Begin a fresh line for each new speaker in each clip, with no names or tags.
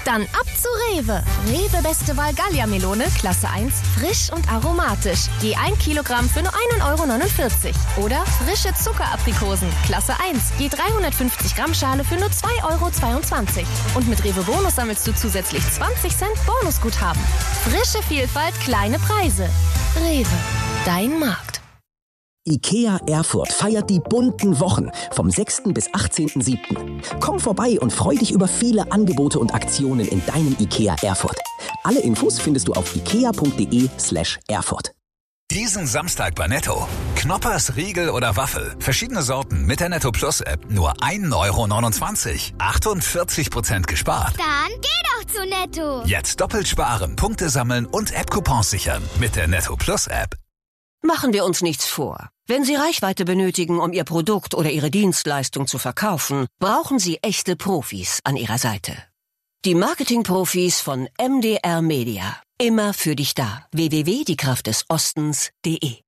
Dann ab zu Rewe. Rewe Beste Wahl Gallia-Melone, Klasse 1, frisch und aromatisch. Je 1 Kilogramm für nur 1,49 €. Oder frische Zuckeraprikosen, Klasse 1, je 350 Gramm Schale für nur 2,22 €. Und mit Rewe Bonus sammelst du zusätzlich 20 Cent Bonusguthaben. Frische Vielfalt, kleine Preise. Rewe, dein Markt.
IKEA Erfurt feiert die bunten Wochen vom 6. bis 18.07. Komm vorbei und freu dich über viele Angebote und Aktionen in deinem IKEA Erfurt. Alle Infos findest du auf ikea.de/Erfurt.
Diesen Samstag bei Netto. Knoppers, Riegel oder Waffel. Verschiedene Sorten mit der Netto Plus App. Nur 1,29 €. 48% gespart.
Dann geh doch zu Netto.
Jetzt doppelt sparen, Punkte sammeln und App-Coupons sichern mit der Netto Plus App.
Machen wir uns nichts vor. Wenn Sie Reichweite benötigen, um Ihr Produkt oder Ihre Dienstleistung zu verkaufen, brauchen Sie echte Profis an Ihrer Seite. Die Marketing-Profis von MDR Media. Immer für dich da. www.diekraftdesostens.de.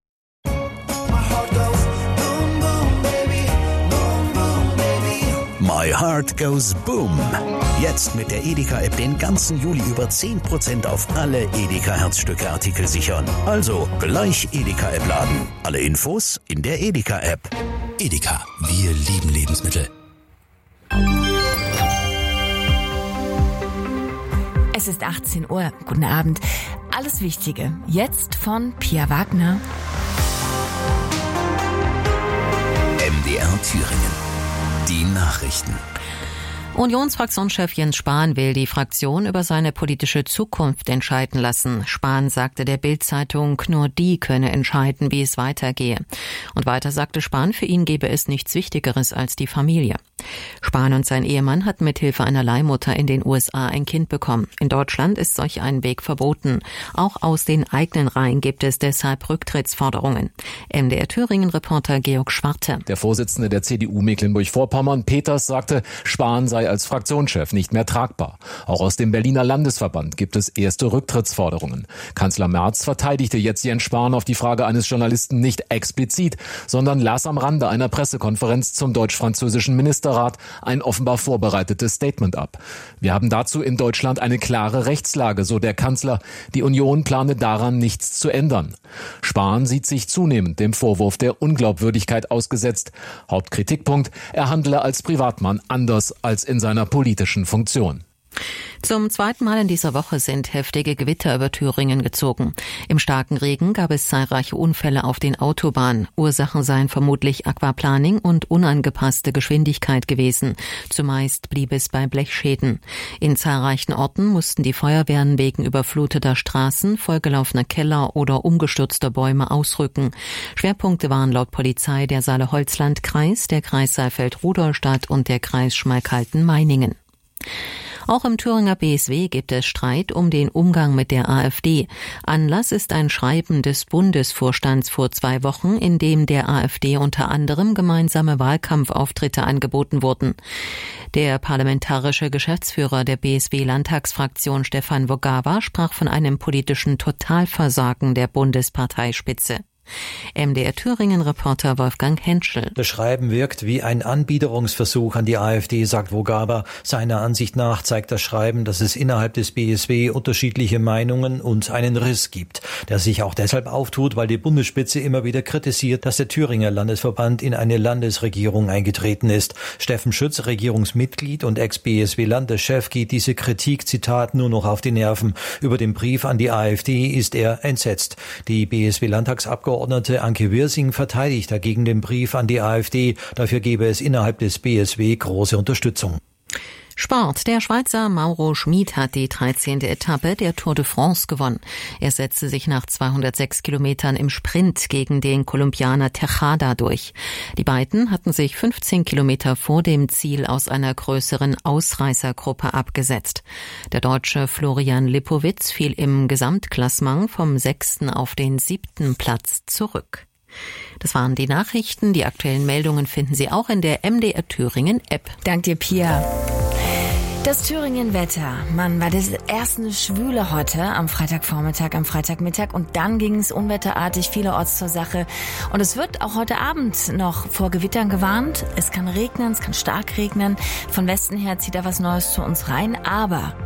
My Heart Goes Boom. Jetzt mit der Edeka-App den ganzen Juli über 10% auf alle Edeka-Herzstücke-Artikel sichern. Also gleich Edeka-App laden. Alle Infos in der Edeka-App.
Edeka, wir lieben Lebensmittel.
Es ist 18 Uhr. Guten Abend. Alles Wichtige jetzt von Pia Wagner.
MDR Thüringen. Die Nachrichten.
Unionsfraktionschef Jens Spahn will die Fraktion über seine politische Zukunft entscheiden lassen. Spahn sagte der Bild-Zeitung, nur die könne entscheiden, wie es weitergehe. Und weiter sagte Spahn, für ihn gebe es nichts Wichtigeres als die Familie. Spahn und sein Ehemann hatten mithilfe einer Leihmutter in den USA ein Kind bekommen. In Deutschland ist solch ein Weg verboten. Auch aus den eigenen Reihen gibt es deshalb Rücktrittsforderungen. MDR Thüringen-Reporter Georg Schwarte.
Der Vorsitzende der CDU Mecklenburg-Vorpommern, Peters, sagte, Spahn sei als Fraktionschef nicht mehr tragbar. Auch aus dem Berliner Landesverband gibt es erste Rücktrittsforderungen. Kanzler Merz verteidigte jetzt Jens Spahn auf die Frage eines Journalisten nicht explizit, sondern las am Rande einer Pressekonferenz zum deutsch-französischen Ministerrat ein offenbar vorbereitetes Statement ab. Wir haben dazu in Deutschland eine klare Rechtslage, so der Kanzler. Die Union plane daran nichts zu ändern. Spahn sieht sich zunehmend dem Vorwurf der Unglaubwürdigkeit ausgesetzt. Hauptkritikpunkt, er handle als Privatmann anders als in seiner politischen Funktion.
Zum zweiten Mal in dieser Woche sind heftige Gewitter über Thüringen gezogen. Im starken Regen gab es zahlreiche Unfälle auf den Autobahnen. Ursachen seien vermutlich Aquaplaning und unangepasste Geschwindigkeit gewesen. Zumeist blieb es bei Blechschäden. In zahlreichen Orten mussten die Feuerwehren wegen überfluteter Straßen, vollgelaufener Keller oder umgestürzter Bäume ausrücken. Schwerpunkte waren laut Polizei der Saale-Holzland-Kreis, der Kreis Saalfeld-Rudolstadt und der Kreis Schmalkalden-Meiningen. Auch im Thüringer BSW gibt es Streit um den Umgang mit der AfD. Anlass ist ein Schreiben des Bundesvorstands vor 2 Wochen, in dem der AfD unter anderem gemeinsame Wahlkampfauftritte angeboten wurden. Der parlamentarische Geschäftsführer der BSW-Landtagsfraktion Stefan Wogawa sprach von einem politischen Totalversagen der Bundesparteispitze. MDR Thüringen-Reporter Wolfgang Henschel.
Das Schreiben wirkt wie ein Anbiederungsversuch an die AfD, sagt Wogawa. Seiner Ansicht nach zeigt das Schreiben, dass es innerhalb des BSW unterschiedliche Meinungen und einen Riss gibt, der sich auch deshalb auftut, weil die Bundesspitze immer wieder kritisiert, dass der Thüringer Landesverband in eine Landesregierung eingetreten ist. Steffen Schütz, Regierungsmitglied und Ex-BSW-Landeschef, geht diese Kritik, Zitat, nur noch auf die Nerven. Über den Brief an die AfD ist er entsetzt. Die BSW-Landtagsabgeordnete Anke Wirsing verteidigt dagegen den Brief an die AfD. Dafür gebe es innerhalb des BSW große Unterstützung.
Sport. Der Schweizer Mauro Schmid hat die 13. Etappe der Tour de France gewonnen. Er setzte sich nach 206 Kilometern im Sprint gegen den Kolumbianer Tejada durch. Die beiden hatten sich 15 Kilometer vor dem Ziel aus einer größeren Ausreißergruppe abgesetzt. Der Deutsche Florian Lipowitz fiel im Gesamtklassement vom 6. auf den 7. Platz zurück. Das waren die Nachrichten. Die aktuellen Meldungen finden Sie auch in der MDR Thüringen App.
Dank dir, Pia. Das Thüringen-Wetter. Mann, war das erst eine Schwüle heute am Freitagvormittag, am Freitagmittag und dann ging es unwetterartig vielerorts zur Sache. Und es wird auch heute Abend noch vor Gewittern gewarnt. Es kann regnen, es kann stark regnen. Von Westen her zieht da was Neues zu uns rein, aber